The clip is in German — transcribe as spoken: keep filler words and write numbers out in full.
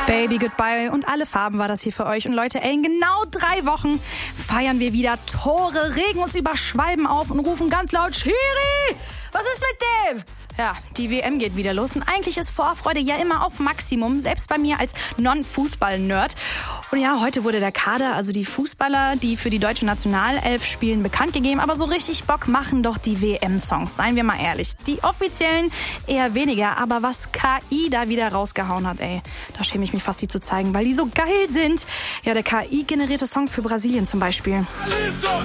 Baby Goodbye und alle Farben war das hier für euch. Und Leute, ey, in genau drei Wochen feiern wir wieder Tore, regen uns über Schwalben auf und rufen ganz laut: Schiri, was ist mit dem? Ja, die W M geht wieder los und eigentlich ist Vorfreude ja immer auf Maximum, selbst bei mir als Non-Fußball-Nerd. Und ja, heute wurde der Kader, also die Fußballer, die für die deutsche Nationalelf spielen, bekannt gegeben. Aber so richtig Bock machen doch die W M-Songs, seien wir mal ehrlich. Die offiziellen eher weniger, aber was K I da wieder rausgehauen hat, ey, da schäme ich mich fast, die zu zeigen, weil die so geil sind. Ja, der K I-generierte Song für Brasilien zum Beispiel. Isso,